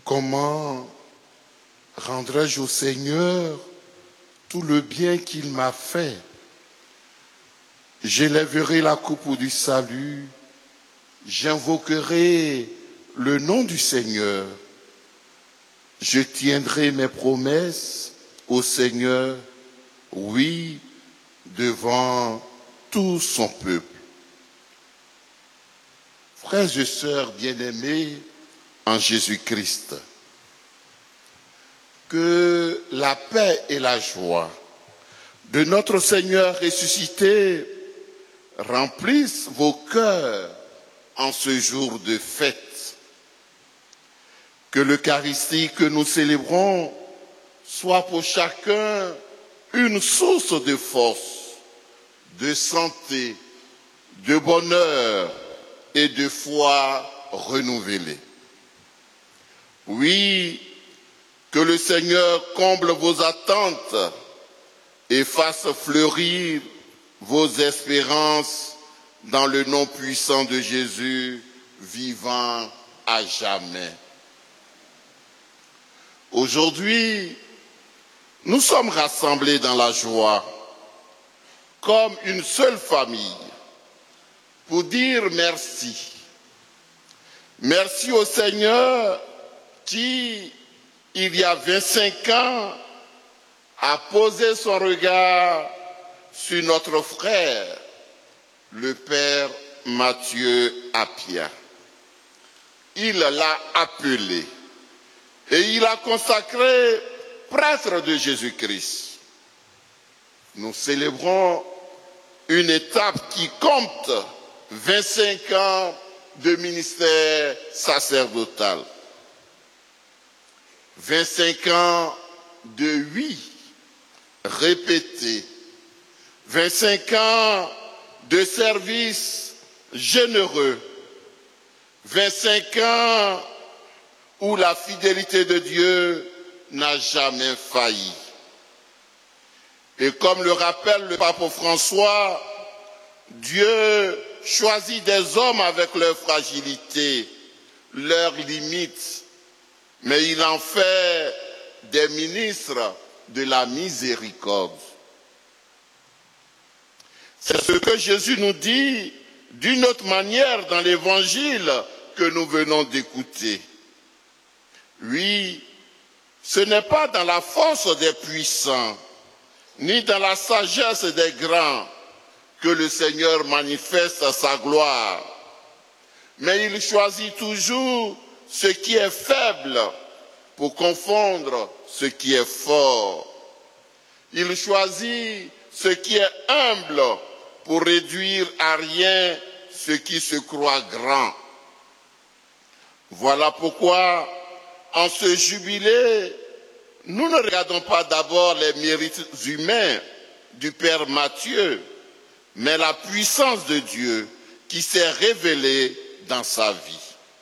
Comment rendrai-je au Seigneur tout le bien qu'il m'a fait? J'élèverai la coupe du salut, j'invoquerai le nom du Seigneur. Je tiendrai mes promesses au Seigneur, oui, devant tout son peuple. Frères et sœurs bien-aimés en Jésus-Christ, que la paix et la joie de notre Seigneur ressuscité remplissent vos cœurs en ce jour de fête. Que l'Eucharistie que nous célébrons soit pour chacun une source de force, de santé, de bonheur et de foi renouvelée. Oui, que le Seigneur comble vos attentes et fasse fleurir vos espérances dans le nom puissant de Jésus, vivant à jamais. Aujourd'hui, nous sommes rassemblés dans la joie, comme une seule famille, pour dire merci. Merci au Seigneur qui, il y a 25 ans, a posé son regard sur notre frère, le Père Mathieu Appia. Il l'a appelé et il a consacré prêtre de Jésus-Christ. Nous célébrons une étape qui compte 25 ans de ministère sacerdotal. 25 ans de oui répétés. 25 ans de service généreux. 25 ans où la fidélité de Dieu n'a jamais failli. Et comme le rappelle le pape François, Dieu choisit des hommes avec leurs fragilités, leurs limites, mais il en fait des ministres de la miséricorde. C'est ce que Jésus nous dit d'une autre manière dans l'évangile que nous venons d'écouter. Oui, ce n'est pas dans la force des puissants, ni dans la sagesse des grands que le Seigneur manifeste sa gloire, mais il choisit toujours ce qui est faible pour confondre ce qui est fort. Il choisit ce qui est humble pour réduire à rien ce qui se croit grand. Voilà pourquoi, en ce jubilé, nous ne regardons pas d'abord les mérites humains du Père Matthieu, mais la puissance de Dieu qui s'est révélée dans sa vie.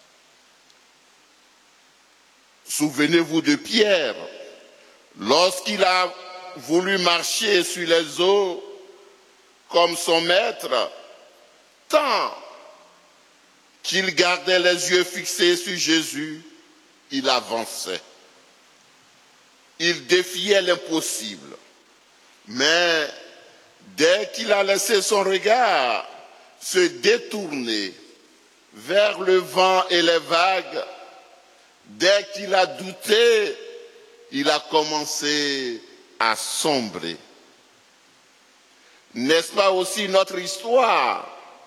Souvenez-vous de Pierre, lorsqu'il a voulu marcher sur les eaux comme son maître, tant qu'il gardait les yeux fixés sur Jésus, il avançait. Il défiait l'impossible. Mais dès qu'il a laissé son regard se détourner vers le vent et les vagues, dès qu'il a douté, il a commencé à sombrer. N'est-ce pas aussi notre histoire?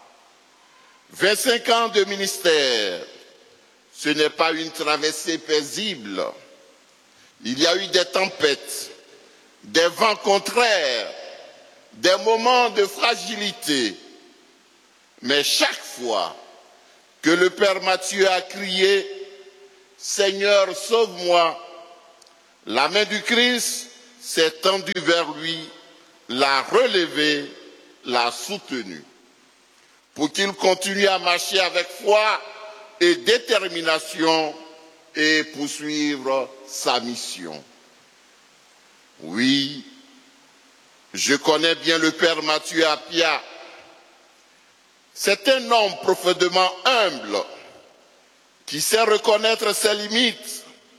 25 ans de ministère, ce n'est pas une traversée paisible. Il y a eu des tempêtes, des vents contraires, des moments de fragilité. Mais chaque fois que le Père Matthieu a crié « Seigneur, sauve-moi », la main du Christ s'est tendue vers lui, l'a relevé, l'a soutenu, pour qu'il continue à marcher avec foi et détermination et poursuivre sa mission. Oui, je connais bien le Père Mathieu Appia. C'est un homme profondément humble qui sait reconnaître ses limites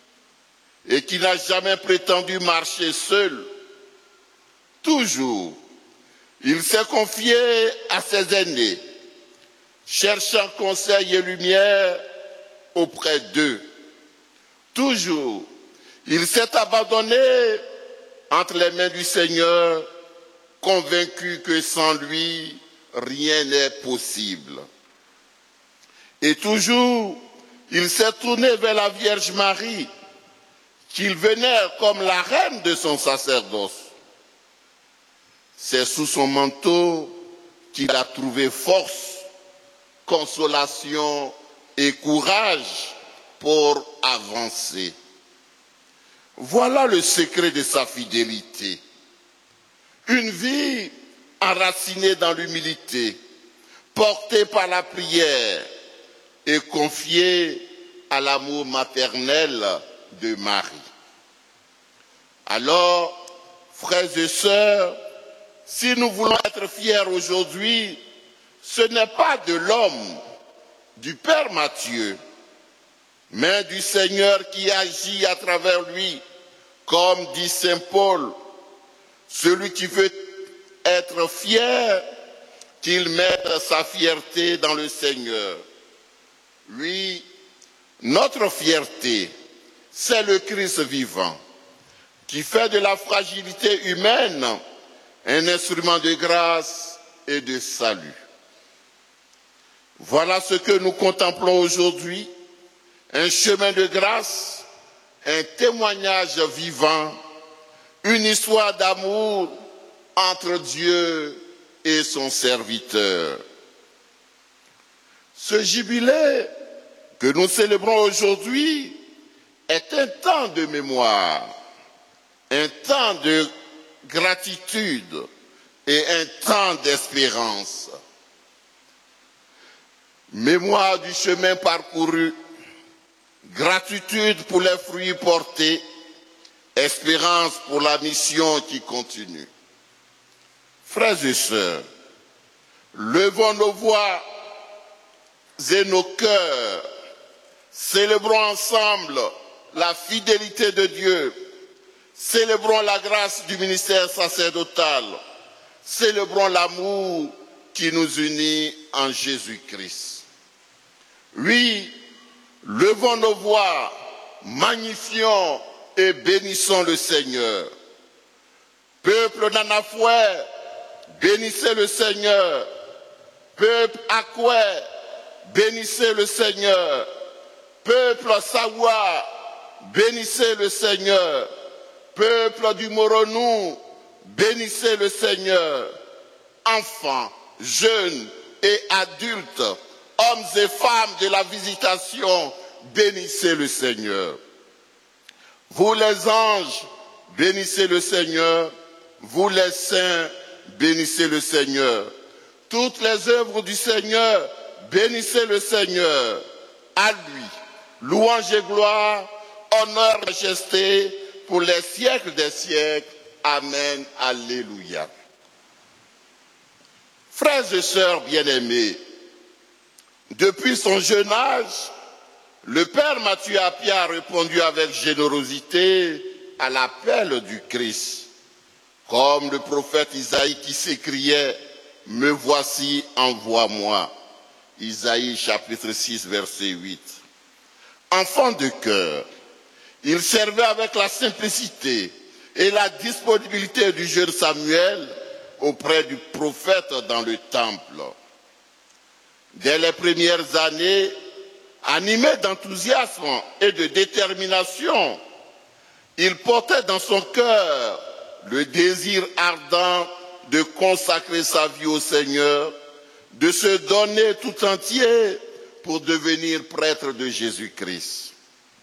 et qui n'a jamais prétendu marcher seul. Toujours, il s'est confié à ses aînés, cherchant conseil et lumière auprès d'eux. Toujours, il s'est abandonné entre les mains du Seigneur, convaincu que sans lui, rien n'est possible. Et toujours, il s'est tourné vers la Vierge Marie, qu'il vénère comme la reine de son sacerdoce. C'est sous son manteau qu'il a trouvé force, consolation et courage pour avancer. Voilà le secret de sa fidélité. Une vie enracinée dans l'humilité, portée par la prière et confiée à l'amour maternel de Marie. Alors, frères et sœurs, si nous voulons être fiers aujourd'hui, ce n'est pas de l'homme, du Père Matthieu, mais du Seigneur qui agit à travers lui, comme dit saint Paul, celui qui veut être fier, qu'il mette sa fierté dans le Seigneur. Oui, notre fierté, c'est le Christ vivant, qui fait de la fragilité humaine un instrument de grâce et de salut. Voilà ce que nous contemplons aujourd'hui, un chemin de grâce, un témoignage vivant, une histoire d'amour entre Dieu et son serviteur. Ce jubilé que nous célébrons aujourd'hui est un temps de mémoire, un temps de gratitude et un temps d'espérance. Mémoire du chemin parcouru, gratitude pour les fruits portés, espérance pour la mission qui continue. Frères et sœurs, levons nos voix et nos cœurs, célébrons ensemble la fidélité de Dieu, célébrons la grâce du ministère sacerdotal, célébrons l'amour qui nous unit en Jésus-Christ. Oui, levons nos voix, magnifions et bénissons le Seigneur. Peuple d'Anafoué, bénissez le Seigneur. Peuple Akoué, bénissez le Seigneur. Peuple Sawa, bénissez le Seigneur. Peuple du Moronou, bénissez le Seigneur. Enfants, jeunes et adultes, hommes et femmes de la visitation, bénissez le Seigneur. Vous les anges, bénissez le Seigneur. Vous les saints, bénissez le Seigneur. Toutes les œuvres du Seigneur, bénissez le Seigneur. À lui, louange et gloire, honneur et majesté pour les siècles des siècles. Amen. Alléluia. Frères et sœurs bien-aimés, depuis son jeune âge, le Père Matthieu Appia a répondu avec générosité à l'appel du Christ, comme le prophète Isaïe qui s'écriait « Me voici, envoie-moi ». Isaïe chapitre 6 verset 8. Enfant de cœur, il servait avec la simplicité et la disponibilité du jeune Samuel auprès du prophète dans le temple. Dès les premières années, animé d'enthousiasme et de détermination, il portait dans son cœur le désir ardent de consacrer sa vie au Seigneur, de se donner tout entier pour devenir prêtre de Jésus-Christ.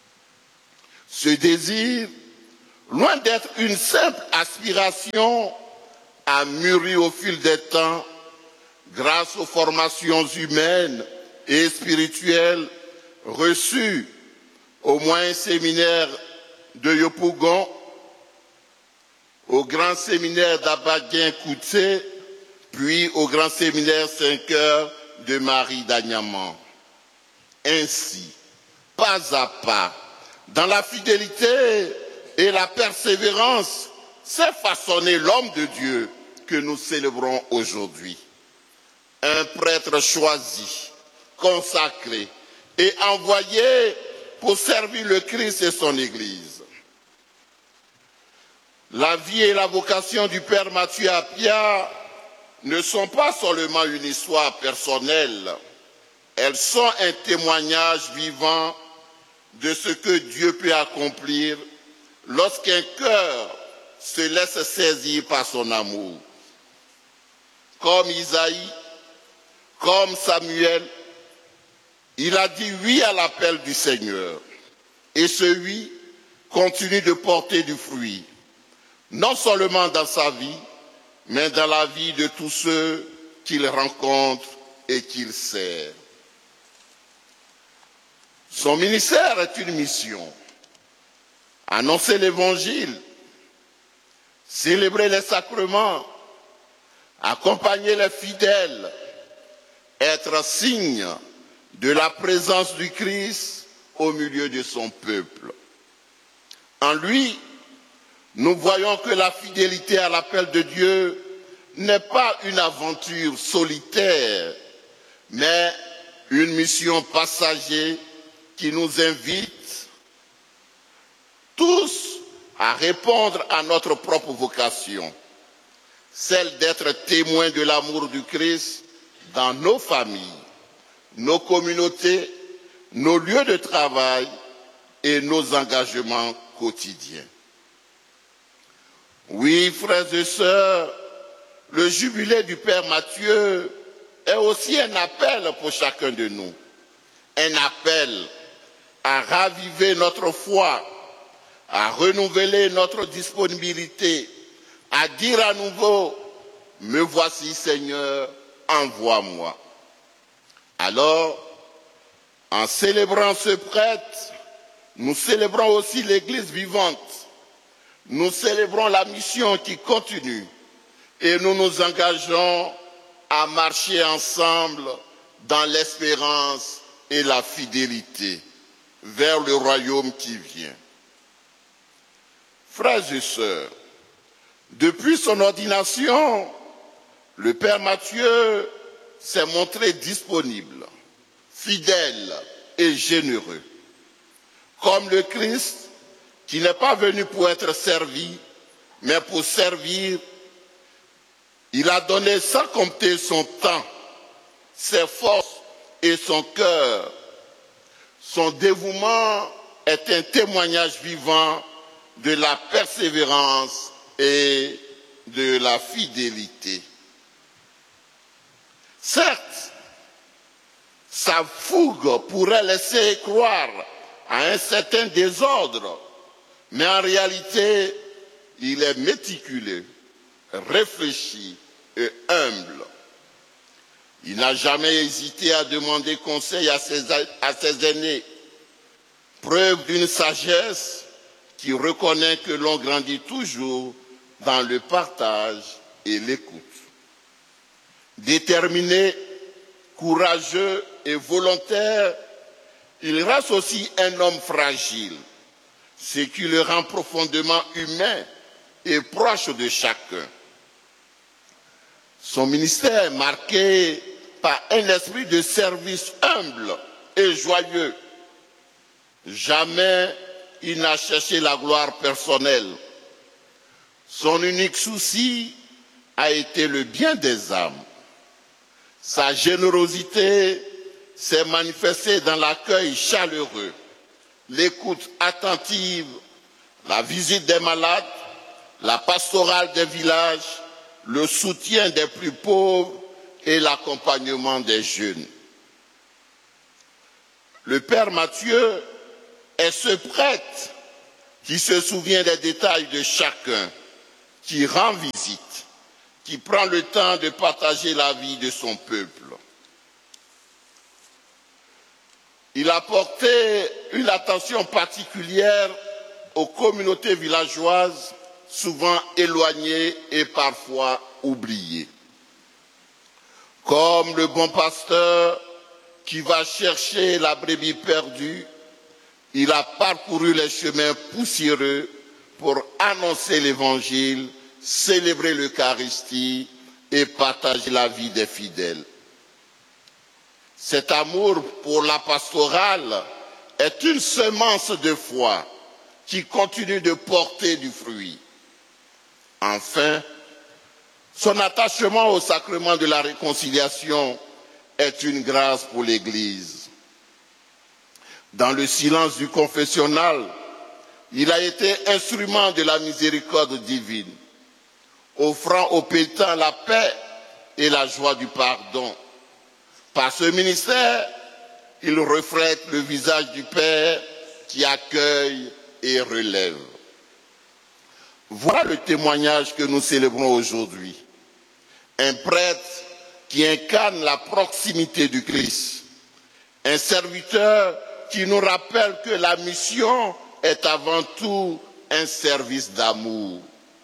Ce désir, loin d'être une simple aspiration, a mûri au fil des temps grâce aux formations humaines et spirituelles reçues au moyen séminaire de Yopougon, au grand séminaire d'Abadien-Koutsé, puis au grand séminaire Saint-Cœur de Marie d'Agnaman. Ainsi, pas à pas, dans la fidélité et la persévérance, s'est façonné l'homme de Dieu que nous célébrons aujourd'hui. Un prêtre choisi, consacré et envoyé pour servir le Christ et son Église. La vie et la vocation du Père Mathieu Appiah ne sont pas seulement une histoire personnelle, elles sont un témoignage vivant de ce que Dieu peut accomplir lorsqu'un cœur se laisse saisir par son amour. Comme Isaïe, comme Samuel, il a dit oui à l'appel du Seigneur. Et ce oui continue de porter du fruit, non seulement dans sa vie, mais dans la vie de tous ceux qu'il rencontre et qu'il sert. Son ministère est une mission. Annoncer l'Évangile, célébrer les sacrements, accompagner les fidèles, être signe de la présence du Christ au milieu de son peuple. En lui, nous voyons que la fidélité à l'appel de Dieu n'est pas une aventure solitaire, mais une mission passagère qui nous invite tous à répondre à notre propre vocation, celle d'être témoins de l'amour du Christ dans nos familles, nos communautés, nos lieux de travail et nos engagements quotidiens. Oui, frères et sœurs, le jubilé du Père Mathieu est aussi un appel pour chacun de nous, un appel à raviver notre foi, à renouveler notre disponibilité, à dire à nouveau, me voici Seigneur, envoie-moi. Alors, en célébrant ce prêtre, nous célébrons aussi l'Église vivante. Nous célébrons la mission qui continue et nous nous engageons à marcher ensemble dans l'espérance et la fidélité vers le royaume qui vient. Frères et sœurs, depuis son ordination, le Père Mathieu s'est montré disponible, fidèle et généreux. Comme le Christ, qui n'est pas venu pour être servi, mais pour servir, il a donné sans compter son temps, ses forces et son cœur. Son dévouement est un témoignage vivant de la persévérance et de la fidélité. Certes, sa fougue pourrait laisser croire à un certain désordre, mais en réalité, il est méticuleux, réfléchi et humble. Il n'a jamais hésité à demander conseil à ses aînés, preuve d'une sagesse qui reconnaît que l'on grandit toujours dans le partage et l'écoute. Déterminé, courageux et volontaire, il reste aussi un homme fragile, ce qui le rend profondément humain et proche de chacun. Son ministère est marqué par un esprit de service humble et joyeux. Jamais il n'a cherché la gloire personnelle. Son unique souci a été le bien des âmes. Sa générosité s'est manifestée dans l'accueil chaleureux, l'écoute attentive, la visite des malades, la pastorale des villages, le soutien des plus pauvres et l'accompagnement des jeunes. Le Père Mathieu est ce prêtre qui se souvient des détails de chacun, qui rend visite, qui prend le temps de partager la vie de son peuple. Il a porté une attention particulière aux communautés villageoises, souvent éloignées et parfois oubliées. Comme le bon pasteur qui va chercher la brebis perdue, il a parcouru les chemins poussiéreux pour annoncer l'Évangile, célébrer l'Eucharistie et partager la vie des fidèles. Cet amour pour la pastorale est une semence de foi qui continue de porter du fruit. Enfin, son attachement au sacrement de la réconciliation est une grâce pour l'Église. Dans le silence du confessionnal, il a été instrument de la miséricorde divine, offrant aux pétents la paix et la joie du pardon. Par ce ministère, il reflète le visage du Père qui accueille et relève. Voilà le témoignage que nous célébrons aujourd'hui. Un prêtre qui incarne la proximité du Christ. Un serviteur qui nous rappelle que la mission est avant tout un service d'amour.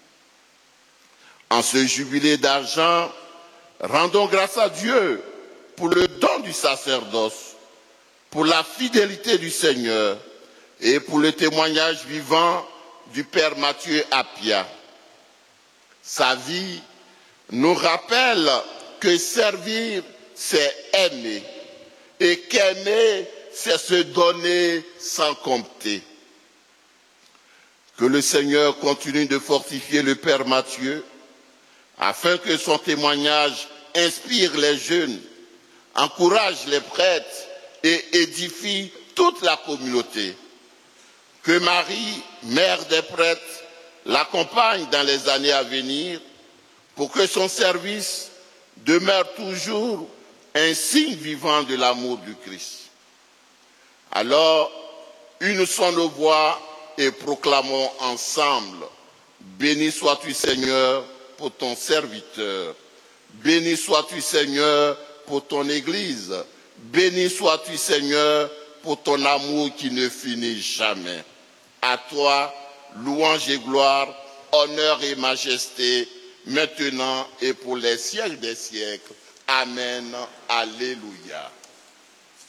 En ce jubilé d'argent, rendons grâce à Dieu pour le don du sacerdoce, pour la fidélité du Seigneur et pour le témoignage vivant du Père Mathieu Appia. Sa vie nous rappelle que servir, c'est aimer, et qu'aimer, c'est se donner sans compter. Que le Seigneur continue de fortifier le Père Mathieu, afin que son témoignage inspire les jeunes, encourage les prêtres et édifie toute la communauté. Que Marie, mère des prêtres, l'accompagne dans les années à venir pour que son service demeure toujours un signe vivant de l'amour du Christ. Alors, unissons nos voix et proclamons ensemble: béni sois-tu Seigneur pour ton serviteur, béni sois-tu Seigneur pour ton Église, béni sois-tu Seigneur pour ton amour qui ne finit jamais. À toi, louange et gloire, honneur et majesté, maintenant et pour les siècles des siècles. Amen. Alléluia.